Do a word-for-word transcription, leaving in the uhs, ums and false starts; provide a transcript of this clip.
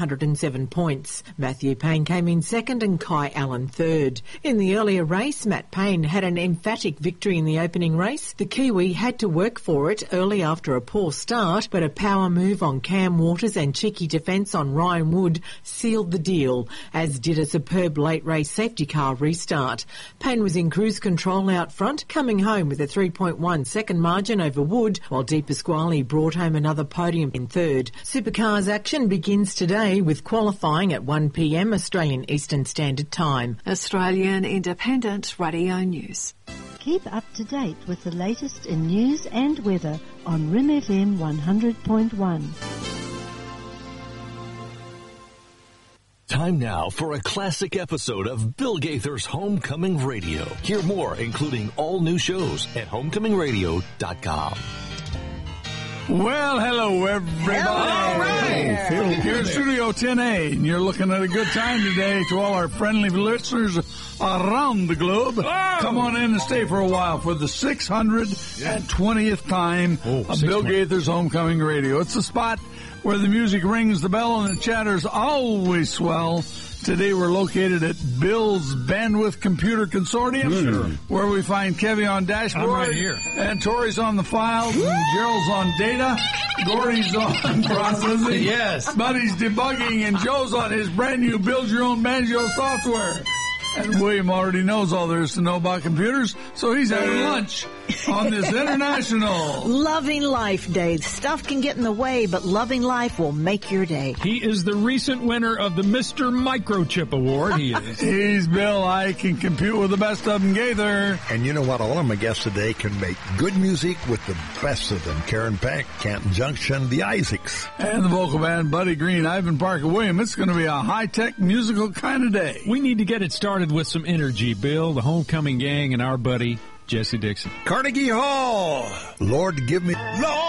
one hundred seven points. Matthew Payne came in second and Kai Allen third. In the earlier race, Matt Payne had an emphatic victory in the opening race. The Kiwi had to work for it early after a poor start, but a power move on Cam Waters and cheeky defence on Ryan Wood sealed the deal, as did a superb late race safety car restart. Payne was in cruise control out front, coming home with a three point one second margin over Wood, while Di Pasquale brought home another podium in third. Supercars action begins today with qualifying at one p m Australian Eastern Standard Time. Australian Independent Radio News. Keep up to date with the latest in news and weather on R I M F M one hundred point one. Time now for a classic episode of Bill Gaither's Homecoming Radio. Hear more, including all new shows at homecoming radio dot com. Well, hello, everybody. All right. Here's Studio ten A, and you're looking at a good time today to all our friendly listeners around the globe. Oh. Come on in and stay for a while for the six hundred twentieth time oh, of Bill Gaither's Homecoming Radio. It's the spot where the music rings the bell and the chatter's always swell. Today we're located at Bill's Bandwidth Computer Consortium, mm. where we find Kevy on dashboard, I'm right here. and Tori's on the files, and Gerald's on data, Gordy's on processing, yes, Buddy's debugging, and Joe's on his brand new build your own banjo software. And William already knows all there is to know about computers, so he's having lunch on this International Loving Life Day. Stuff can get in the way, but loving life will make your day. He is the recent winner of the Mister Microchip Award. He is. He's Bill. I can compute with the best of them, Gaither. And you know what? All of my guests today can make good music with the best of them. Karen Peck, Canton Junction, the Isaacs. And the vocal band, Buddy Green, Ivan Parker, William. It's going to be a high-tech musical kind of day. We need to get it started with some energy, Bill, the Homecoming Gang, and our buddy, Jesse Dixon. Carnegie Hall. Lord, give me... Lord!